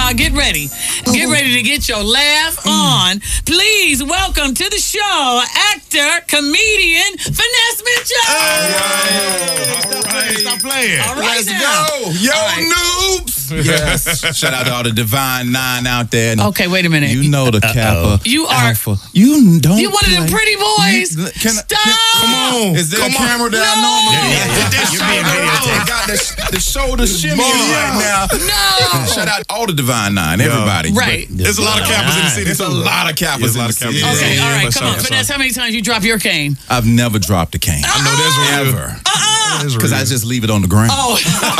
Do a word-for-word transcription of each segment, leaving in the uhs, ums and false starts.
uh, get ready. Get ready to get your laugh on. Please welcome to the show, actor, comedian, Finesse Mitchell. Hey, all right. Stop playing. All right, Let's now. go. Yo, All right. noobs. Yes. Shout out to all the Divine Nine out there. Okay, wait a minute. You know the Kappa. You are- Alpha. You don't. You one of them play. pretty boys. You- can I- Stop. can- come on. Is there Come a on. camera that I No. know? Yeah, yeah, yeah. Get that You're being shoulder videotaped. out. Got the, the shoulder shimmy right now. No. Shout out all the Divine Nine, everybody. Right. But There's a lot of Kappas in the city. There's a lot of Kappas There's a in lot the of city. Kappas. Okay, Yeah, all yeah, right, for come on. sure. Finesse, how many times you drop your cane? I've never dropped a cane. I know that's real. Ever. That's Because real. I just leave it on the ground. Oh.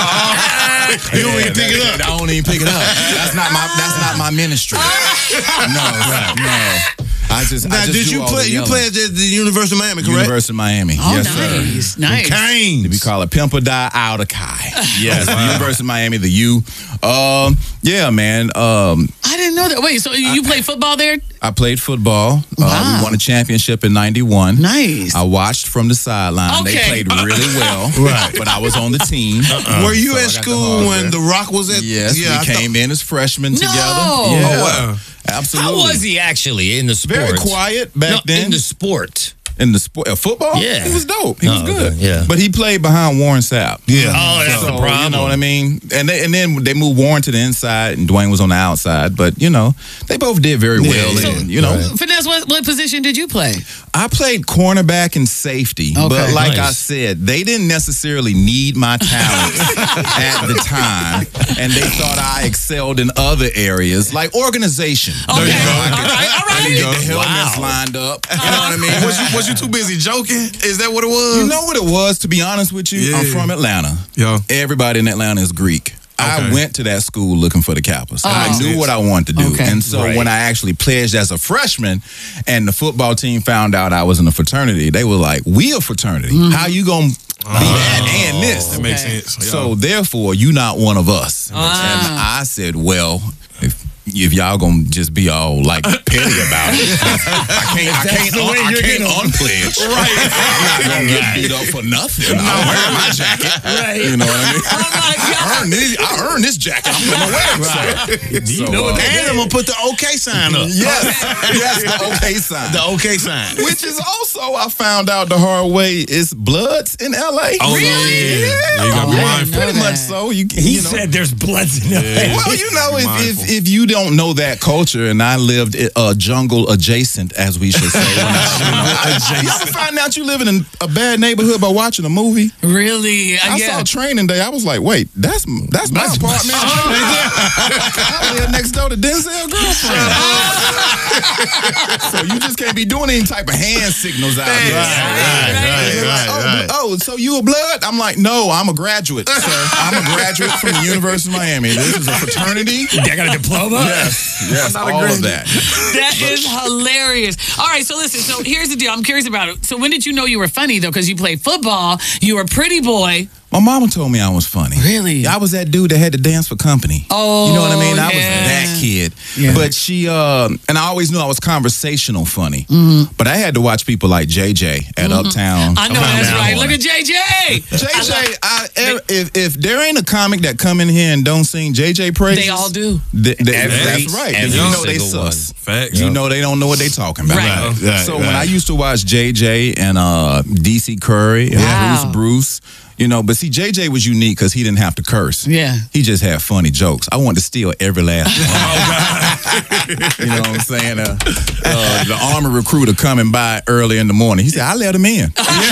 You don't even pick it up. I don't even pick it up. That's not my. That's not my ministry. No, no. I just. Now, I just did do you all play? the You yelling. played at the University of Miami, correct? University of Miami. Oh, yes, nice, sir. nice. Canes. We call it Pimp or Die Out of Kai. Yes, the University of Miami, the U. Um, yeah, man. Um, I didn't know that. Wait, so you play football there? I played football. Wow. Uh, we won a championship in ninety-one. Nice. I watched from the sideline. Okay. They played really well. Right. But I was on the team. Were you So I at got the school when hardware. The Rock was at? Yes, yeah, I we thought- came in as freshmen No. together. Oh, Yeah. wow. Absolutely. How was he actually in the sport? Very quiet back no, then. In the sport. In the sport, uh, football, Yeah. he was dope. He Oh, was good. okay, yeah. But he played behind Warren Sapp. Yeah. Oh, that's So, the problem. You know what I mean? And they, and then they moved Warren to the inside, and Dwayne was on the outside. But you know, they both did very Yeah, well. yeah. And, you know, Right. Finesse, what, what position did you play? I played cornerback and safety. Okay. But like I Nice. said, they didn't necessarily need my talents at the time, and they thought I excelled in other areas like organization. Okay. you go. All right, all I right. could get the helmets Wow. lined up. You know what I mean? Was you was you too busy joking? Is that what it was? You know what it was, to be honest with you? Yeah. I'm from Atlanta. Yeah. Everybody in Atlanta is Greek. I Okay. went to that school looking for the Kappas. Oh. I Makes knew sense. what I wanted to do. Okay. And so Right. when I actually pledged as a freshman and the football team found out I was in a fraternity, they were like, we a fraternity. How you going to be that and this? That makes Okay. sense. So therefore, you not one of us. Ah. And I said, well, if if y'all gonna just be all like petty about it, I can't, I can't, the un- way I you're can't gonna- unpledge. Right. I'm not gonna get beat up for nothing. I'm wearing my jacket. Right. You know what I mean? Oh, my I God. earned this. I earned this jacket. I'm gonna wear it. Right. So, know what uh, and I'm gonna put the OK sign up. yes, yes, the okay sign. The OK sign. Which is also, I found out the hard way, is Bloods in L A. Oh, Really? yeah. Yeah, You gotta be Oh, I mindful. know pretty that. much so. You, He you know. said there's bloods in L A. Yeah. Well, you know, if, Mindful. if if you don't know that culture, and I lived i- uh, jungle adjacent, as we should say. When I, you, know, you ever find out you living in a bad neighborhood by watching a movie? Really? I yeah. saw Training Day. I was like, wait, that's that's my apartment. I live next door to Denzel's girlfriend. So you just can't be doing any type of hand signals out here. Right, right, They're like, right, oh, right. oh, so you a blood? I'm like, no, I'm a graduate, sir. I'm a graduate from the University of Miami. This is a fraternity. I got a diploma? Yes, yes, not a all of graduate. that. That is hilarious. All right, so listen. So here's the deal. I'm curious about it. So when did you know you were funny though? Because you played football. You were a pretty boy. My mama told me I was funny. Really? I was that dude that had to dance for company. Oh, You know what I mean? I was yeah. that kid. Yeah. But she, uh, and I always knew I was conversational funny. But I had to watch people like J J at Uptown. I know Uptown that's right. Corner. Look at J J. J J, I, if, if there ain't a comic that come in here and don't sing J J praises, They all do. th- th- Every- that's right. 'cause every you know they single sus. Facts. You know they don't know what they talking about. Right. Right, right, so right. when I used to watch J J and uh, D C Curry and Wow. Bruce Bruce, you know, but see, J J was unique because he didn't have to curse. Yeah. He just had funny jokes. I wanted to steal every last one. You know what I'm saying? Uh, uh, the Army recruiter coming by early in the morning. He said, I let him in.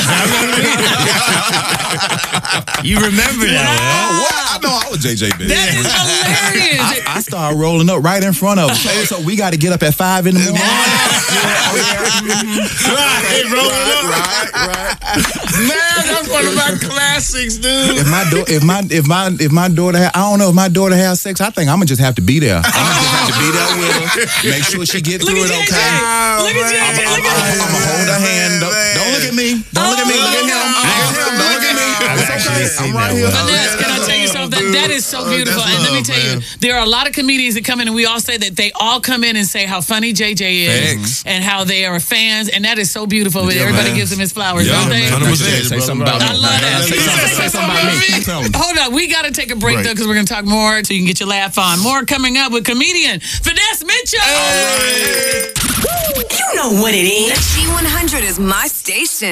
You remember that? Oh, what? I know I was J J, baby. That is hilarious. I, I started rolling up right in front of him. So we got to get up at five in the morning. Right, rolling up. Right, right. Man, that's one of my classics, dude. If my do- if my if my if my daughter ha- I don't know if my daughter has sex, I think I'm gonna just have to be there. I'm gonna just have to be there with her, make sure she get Look through at it J J. okay. Look at J J. I'm Look at gonna hold her hand. Don't, don't look at me. Don't look at me. Look at him. Look at him. Don't look at me. I've It's actually okay. seen I'm right that here. one. Finesse, can I tell you something? that, dude. that is so Oh, beautiful. that's And let me love, tell man. you, there are a lot of comedians that come in and we all say that they all come in and say how funny J J is Thanks. and how they are fans. And that is so beautiful. But Yeah, everybody man. gives him his flowers, Yeah, don't they? man. one hundred percent. Say something about me. I love that. Say something, say something about me. Tell me. Hold on, we got to take a break Right. though because we're going to talk more so you can get your laugh on. More coming up with comedian Finesse Mitchell. You know what it is. The G one hundred is my station.